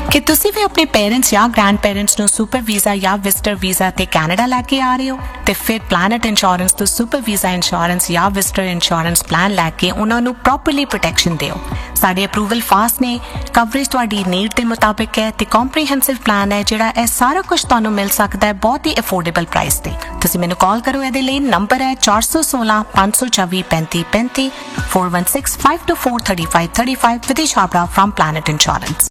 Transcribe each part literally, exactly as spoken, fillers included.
ਕਿ ਤੁਸੀਂ ਵੀ ਆਪਣੇ ਪੇਰੈਂਟਸ ਜਾਂ ਗ੍ਰੈਂਡ ਪੇਰੈਂਟਸ ਨੂੰ ਸੁਪਰ ਵੀਜ਼ਾ ਜਾਂ ਵਿਜ਼ਟਰ ਵੀਜ਼ਾ ਤੇ ਕੈਨੇਡਾ ਲੈ ਕੇ ਆ ਰਹੇ ਹੋ ਤੇ ਫਿਰ ਪਲੈਨਟ ਇੰਸ਼ੋਰੈਂਸ ਤੋਂ ਸੁਪਰ ਵੀਜ਼ਾ ਇੰਸ਼ੋਰੈਂਸ ਜਾਂ ਵਿਜ਼ਟਰ ਇੰਸ਼ੋਰੈਂਸ ਪਲਾਨ ਲੈ ਕੇ ਉਹਨਾਂ ਨੂੰ ਪ੍ਰੋਪਰਲੀ ਪ੍ਰੋਟੈਕਸ਼ਨ ਦਿਓ। ਸਾਡੇ ਅਪਰੂਵਲ ਫਾਸਟ ਨੇ, ਕਵਰੇਜ ਤੁਹਾਡੀ ਨੀਡ ਦੇ ਮੁਤਾਬਿਕ ਹੈ ਤੇ ਕੰਪਰੀਹੈਂਸਿਵ ਪਲਾਨ ਹੈ ਜਿਹੜਾ ਇਹ ਸਾਰਾ ਕੁਝ ਤੁਹਾਨੂੰ ਮਿਲ ਸਕਦਾ ਹੈ ਬਹੁਤ ਹੀ ਅਫੋਰਡੇਬਲ ਪ੍ਰਾਈਸ ਤੇ। ਤੁਸੀਂ ਮੈਨੂੰ ਕਾਲ ਕਰੋ, ਇਹਦੇ ਲਈ ਨੰਬਰ ਹੈ ਚਾਰ ਸੌ ਸੋਲਾਂ ਪੰਜ ਸੌ ਚੌਵੀ ਪੈਂਤੀ ਪੈਂਤੀ four one six five two four three five three five Vidhi Chhabra from Planet Insurance।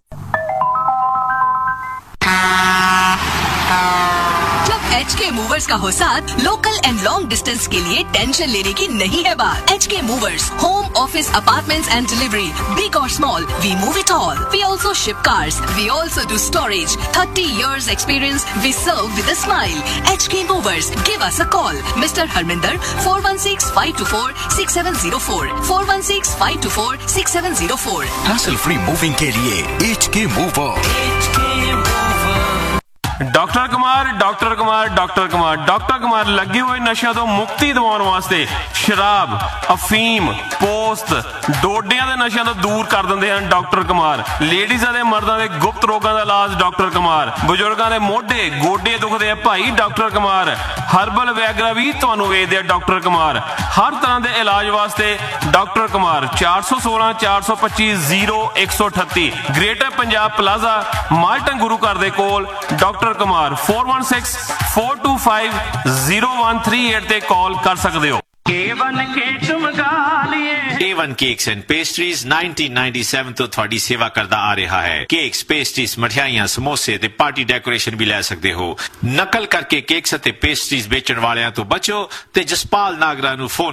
जब एच के मूवर्स का हो साथ, लोकल एंड लॉन्ग डिस्टेंस के लिए टेंशन लेने की नहीं है बात। एच के movers, home, office, apartments and delivery, big और small, we move it all. We also ship cars. We also do storage. thirty years experience. We serve with a smile. H K Movers. Give us a call. Mister Harminder, four one six five two four six seven zero four. four one six five two four six seven zero four. Hassle free moving के लिए H K Mover. Doctor Kumar doctor Kumar doctor Kumar doctor Kumar ਲੱਗੇ ਹੋਏ ਨਸ਼ਿਆਂ ਤੋਂ ਮੁਕਤੀ ਦਿਵਾਉਣ ਵਾਸਤੇ ਸ਼ਰਾਬ, ਅਫੀਮ, ਪੋਸਤ, ਡੋਡਿਆਂ ਦੇ ਨਸ਼ਿਆਂ ਤੋਂ ਦੂਰ ਕਰ ਦਿੰਦੇ ਹਨ ਡਾਕਟਰ ਕੁਮਾਰ। ਲੇਡੀਜ਼ਾਂ ਦੇ ਮਰਦਾਂ ਦੇ ਗੁਪਤ ਰੋਗਾਂ ਦਾ ਇਲਾਜ ਡਾਕਟਰ ਕੁਮਾਰ। ਬਜ਼ੁਰਗਾਂ ਦੇ ਮੋਢੇ ਗੋਡੇ ਦੁਖਦੇ ਆ ਭਾਈ ਡਾਕਟਰ ਕੁਮਾਰ। ਹਰਬਲ ਵੈਗਰਾ ਵੀ ਤੁਹਾਨੂੰ ਵੇਚਦੇ ਆ ਡਾਕਟਰ ਕੁਮਾਰ। ਹਰ ਤਰ੍ਹਾਂ ਦੇ ਇਲਾਜ ਵਾਸਤੇ ਡਾਕਟਰ ਕੁਮਾਰ। ਚਾਰ ਸੌ ਸੋਲਾਂ ਚਾਰ ਸੌ ਪੱਚੀ ਜ਼ੀਰੋ ਇੱਕ ਸੌ ਅਠੱਤੀ ਗ੍ਰੇਟਰ ਪੰਜਾਬ ਪਲਾਜ਼ਾ ਮਾਲਟਨ ਗੁਰੂ ਘਰ ਦੇ ਕੋਲ doctor Kumar. four one six four two five zero one three eight ਤੇ ਕਾਲ ਕਰ ਸਕਦੇ ਹੋ। A one Cakes ਮੰਗਾ ਲਈਏ। A one Cakes and Pastries nineteen ninety-seven ਤੋਂ ਤੁਹਾਡੀ ਸੇਵਾ ਕਰਦਾ ਆ ਰਿਹਾ ਹੈ। ਕੇਕਸ, ਪੇਸਟਰੀਜ਼, ਮਠਿਆਈਆਂ, ਸਮੋਸੇ ਤੇ ਪਾਰਟੀ ਡੈਕੋਰੇਸ਼ਨ ਵੀ ਲੈ ਸਕਦੇ ਹੋ। ਨਕਲ ਕਰਕੇ ਕੇਕਸ ਅਤੇ ਪੇਸਟਰੀਜ਼ ਵੇਚਣ ਵਾਲਿਆਂ ਤੋਂ ਬਚੋ ਤੇ ਜਸਪਾਲ ਨਾਗਰਾ ਨੂੰ ਫੋਨ